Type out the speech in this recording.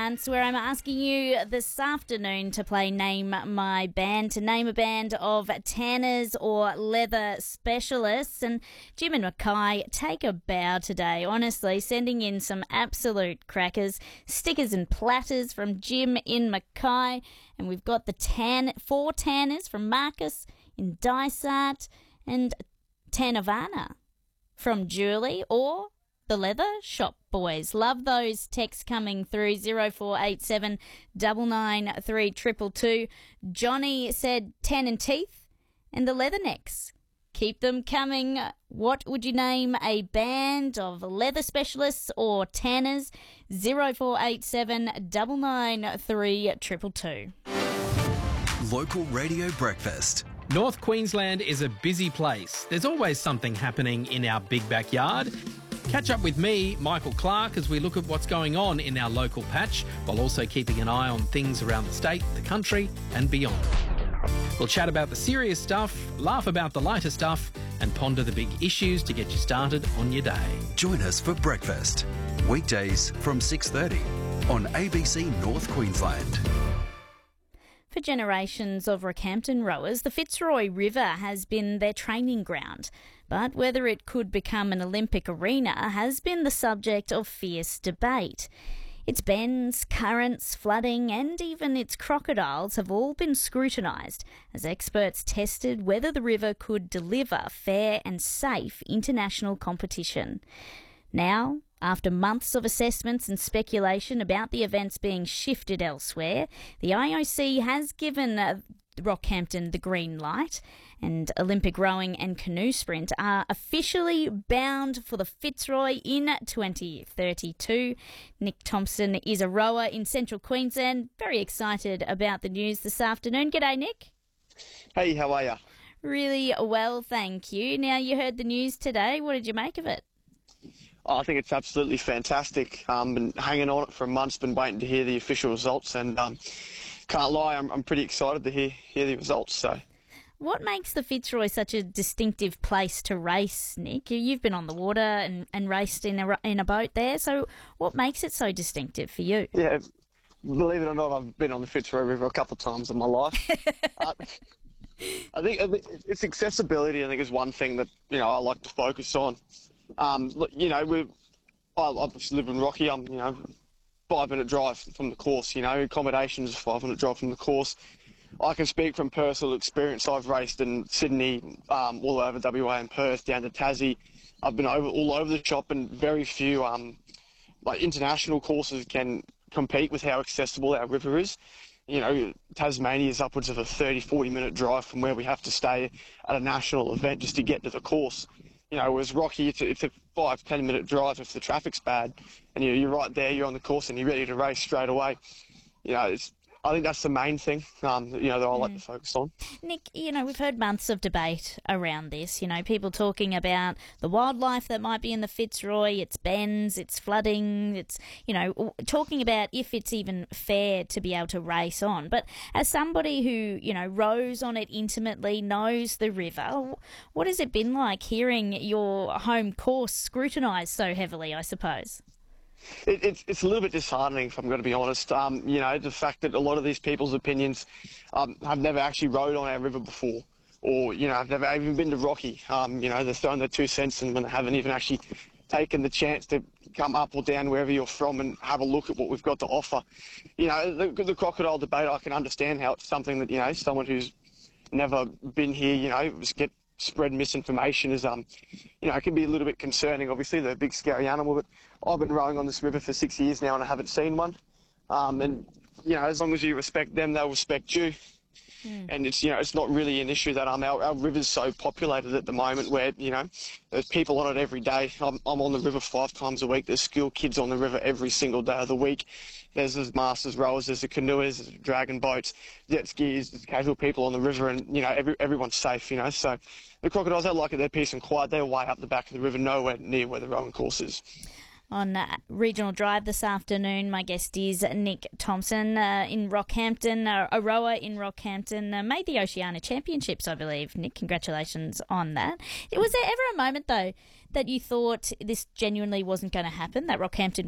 chance where I'm asking you this afternoon to play Name My Band, to name a band of tanners or leather specialists. And Jim and Mackay, take a bow today, honestly, sending in some absolute crackers, stickers and platters from Jim in Mackay. And we've got the four tanners from Marcus in Dysart and Tanavana from Julie, or the Leather Shop Boys. Love those texts coming through 0487 993 222. Johnny said Tan and Teeth and the Leathernecks. Keep them coming. What would you name a band of leather specialists or tanners? 0487 993 222. Local Radio Breakfast. North Queensland is a busy place. There's always something happening in our big backyard. Catch up with me, Michael Clark, as we look at what's going on in our local patch, while also keeping an eye on things around the state, the country and beyond. We'll chat about the serious stuff, laugh about the lighter stuff and ponder the big issues to get you started on your day. Join us for breakfast, weekdays from 6:30 on ABC North Queensland. For generations of Rockhampton rowers, the Fitzroy River has been their training ground. But whether it could become an Olympic arena has been the subject of fierce debate. Its bends, currents, flooding and even its crocodiles have all been scrutinised as experts tested whether the river could deliver fair and safe international competition. Now, after months of assessments and speculation about the events being shifted elsewhere, the IOC has given Rockhampton the green light, and Olympic rowing and canoe sprint are officially bound for the Fitzroy in 2032. Nick Thompson is a rower in Central Queensland. Very excited about the news this afternoon. G'day, Nick. Hey, how are you? Really well, thank you. Now, you heard the news today. What did you make of it? I think it's absolutely fantastic. Been hanging on it for months, been waiting to hear the official results, and can't lie, I'm pretty excited to hear the results. So, what makes the Fitzroy such a distinctive place to race, Nick? You've been on the water and raced in a boat there, so what makes it so distinctive for you? Yeah, believe it or not, I've been on the Fitzroy River a couple of times in my life. I think its accessibility, I think, is one thing that I like to focus on. I obviously live in Rocky. I'm 5-minute drive from the course. Accommodations is a 5-minute drive from the course. I can speak from personal experience. I've raced in Sydney, all over WA and Perth, down to Tassie. I've been all over the shop, and very few international courses can compete with how accessible our river is. Tasmania is upwards of a 30-40 minute drive from where we have to stay at a national event just to get to the course. Whereas Rocky, it's a 5-10 minute drive if the traffic's bad, and you're right there, you're on the course and you're ready to race straight away. I think that's the main thing, that I like to focus on. Nick, we've heard months of debate around this. People talking about the wildlife that might be in the Fitzroy, its bends, its flooding, it's, talking about if it's even fair to be able to race on. But as somebody who, rows on it intimately, knows the river, what has it been like hearing your home course scrutinised so heavily, I suppose? It's a little bit disheartening, if I'm going to be honest. The fact that a lot of these people's opinions have never actually rowed on our river before, or have never even been to Rocky. They're throwing their 2 cents in when they haven't even actually taken the chance to come up or down wherever you're from and have a look at what we've got to offer. The crocodile debate, I can understand how it's something that someone who's never been here, get spread misinformation is, it can be a little bit concerning. Obviously, they're a big, scary animal, but I've been rowing on this river for 6 years now and I haven't seen one. As long as you respect them, they'll respect you. And it's not really an issue that our river's so populated at the moment where, there's people on it every day. I'm on the river 5 times a week. There's school kids on the river every single day of the week. There's the masters rowers, there's the canoers, there's the dragon boats, jet skis, there's casual people on the river, and, everyone's safe, So the crocodiles, they like it, they're peace and quiet. They're way up the back of the river, nowhere near where the rowing course is. On Regional Drive this afternoon, my guest is Nick Thompson in Rockhampton, a rower in Rockhampton, made the Oceania Championships, I believe. Nick, congratulations on that. Was there ever a moment, though, that you thought this genuinely wasn't going to happen, that Rockhampton